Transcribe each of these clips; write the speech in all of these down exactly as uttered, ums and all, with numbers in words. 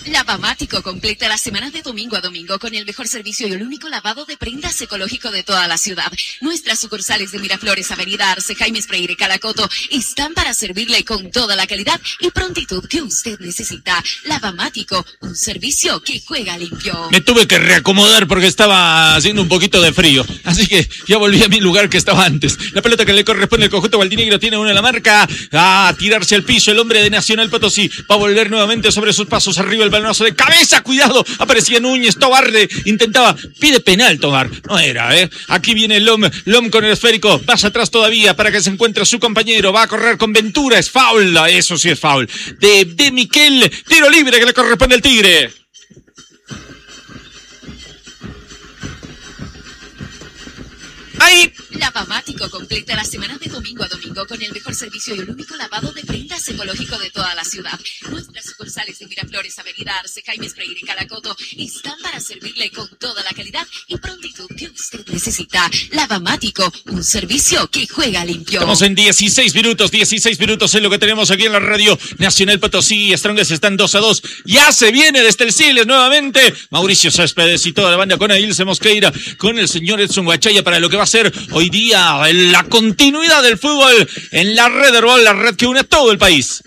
Lavamático completa las semanas de domingo a domingo con el mejor servicio y el único lavado de prendas ecológico de toda la ciudad. Nuestras sucursales de Miraflores, Avenida Arce, Jaime Freire, Calacoto están para servirle con toda la calidad y prontitud que usted necesita. Lavamático, un servicio que juega limpio. Me tuve que reacomodar porque estaba haciendo un poquito de frío, así que ya volví a mi lugar que estaba antes. La pelota que le corresponde al conjunto gualdinegro tiene uno en la marca, a tirarse al piso el hombre de Nacional Potosí, va a volver nuevamente sobre sus pasos, arriba el balonazo de cabeza, cuidado, aparecía Núñez, Tobar de, intentaba, pide penal Tobar, no era, eh, aquí viene Lom, Lom con el esférico, más atrás todavía para que se encuentre su compañero, va a correr con Ventura, es foul, eso sí es foul, de, de Miquel, tiro libre que le corresponde al Tigre. Ahí. Lavamático completa las semanas de domingo a domingo con el mejor servicio y el único lavado de prendas ecológico de toda la ciudad. Nuestras sucursales de Miraflores, Avenida Arce, Jaime Freire y Calacoto están para servirle con toda la calidad y prontitud que usted necesita. Lavamático, un servicio que juega limpio. Estamos en dieciséis minutos, dieciséis minutos es lo que tenemos aquí en la radio Nacional Potosí. Strongest están dos a dos. Ya se viene desde el Siles nuevamente Mauricio Céspedes y toda la banda con Ailse Mosqueira, con el señor Edson Guachaya para lo que va a ser hoy día la continuidad del fútbol en la red Herbol, la red que une a todo el país.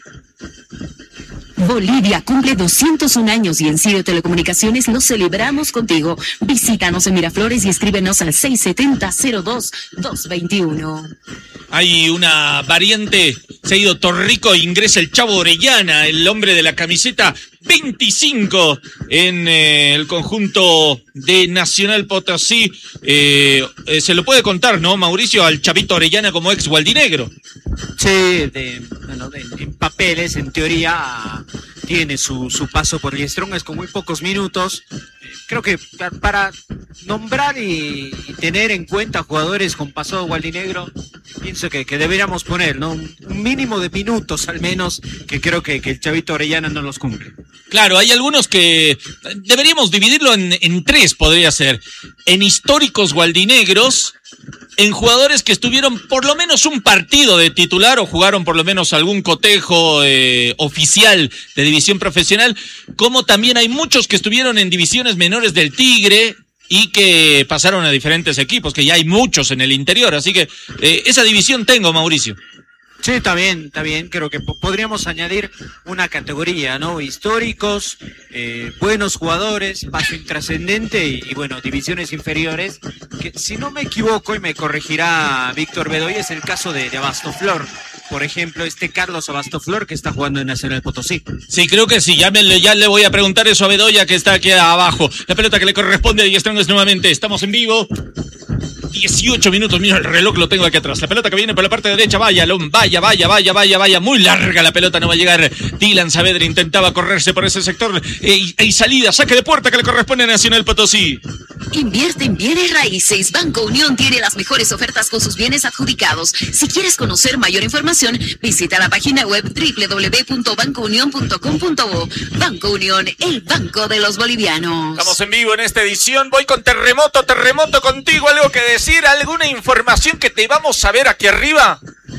Bolivia cumple doscientos un años y en Sirio Telecomunicaciones lo celebramos contigo. Visítanos en Miraflores y escríbenos al seis siete cero cero dos dos dos uno. Hay una variante, se ha ido Torrico, ingresa el Chavo Orellana, el hombre de la camiseta veinticinco en eh, el conjunto de Nacional Potosí. Eh, eh, se lo puede contar, ¿no, Mauricio, al Chavito Orellana como ex gualdinegro? Sí, de, bueno, de, en papeles, en teoría, tiene su, su paso por el Strongest con muy pocos minutos. Creo que para nombrar y, y tener en cuenta jugadores con pasado gualdinegro, pienso que, que deberíamos poner, ¿no? Un, un mínimo de minutos al menos, que creo que, que el Chavito Orellana no los cumple. Claro, hay algunos que deberíamos dividirlo en, en tres, podría ser. En históricos gualdinegros, en jugadores que estuvieron por lo menos un partido de titular o jugaron por lo menos algún cotejo eh, oficial de división profesional, como también hay muchos que estuvieron en divisiones menores del Tigre y que pasaron a diferentes equipos, que ya hay muchos en el interior, así que eh, esa división tengo, Mauricio. Sí, está bien, está bien. Creo que po- podríamos añadir una categoría, ¿no? Históricos, eh, buenos jugadores, paso intrascendente y, y, bueno, divisiones inferiores. Que si no me equivoco, y me corregirá Víctor Bedoya, es el caso de, de Abastoflor. Por ejemplo, este Carlos Abastoflor que está jugando en Nacional Potosí. Sí, creo que sí. Ya, me, ya le voy a preguntar eso a Bedoya, que está aquí abajo. La pelota que le corresponde a Strongest nuevamente. Estamos en vivo. dieciocho minutos, mira el reloj, lo tengo aquí atrás. La pelota que viene por la parte derecha, vaya, vaya, vaya, vaya, vaya, vaya, muy larga la pelota, no va a llegar. Dylan Saavedra intentaba correrse por ese sector. Hay e, salida, saque de puerta que le corresponde a Nacional Potosí. Invierte en bienes raíces. Banco Unión tiene las mejores ofertas con sus bienes adjudicados. Si quieres conocer mayor información, visita la página web doble u doble u doble u punto banco unión punto com punto bo. Banco Unión, el banco de los bolivianos. Estamos en vivo en esta edición. Voy con Terremoto, Terremoto contigo. ¿Algo que decir? ¿Alguna información que te vamos a ver aquí arriba?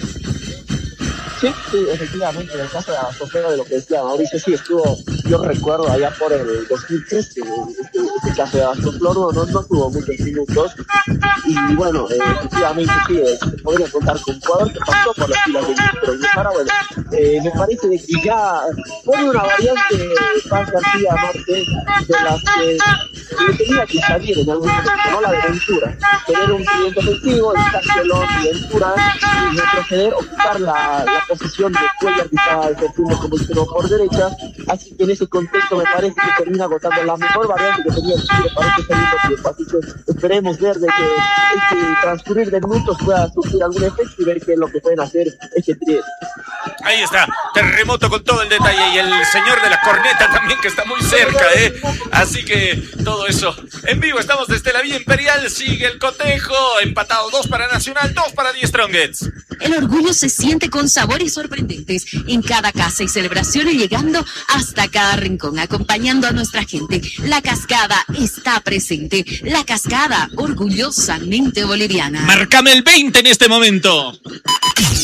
Sí, sí, efectivamente, en el caso de Abastoflor, de lo que decía Mauricio, sí estuvo, yo recuerdo allá por el dos mil trece, este, este caso de Abastoflor no, no, no tuvo muchos minutos, y bueno, eh, efectivamente sí, eh, se podría contar con un jugador que pasó por las filas de Nitro, y ahora bueno, eh, me parece de que ya pone una variante Paz García Márquez de las que le tenía que salir en algún momento, no la de Ventura, tener un cliente efectivo, estárselo y Ventura, y retroceder, ocupar la, la posición de Cuellar que estaba ejerciendo como extremo por derecha, así que en ese contexto me parece que termina agotando la mejor variante que tenía el Tigre para este segundo tiempo, así que esperemos ver de que este transcurrir de minutos pueda surgir algún efecto y ver qué es lo que pueden hacer este Tigre. Ahí está, Terremoto con todo el detalle y el señor de la corneta también que está muy cerca, ¿eh? Así que todo eso en vivo, estamos desde la Vía Imperial, sigue el cotejo, empatado dos para Nacional, dos para The Strongest. El orgullo se siente con sabores sorprendentes en cada casa y celebraciones, llegando hasta cada rincón, acompañando a nuestra gente. La Cascada está presente. La Cascada, orgullosamente boliviana. Márcame el veinte en este momento.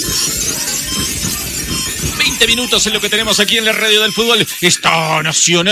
veinte minutos es lo que tenemos aquí en la radio del fútbol. Está Nacional.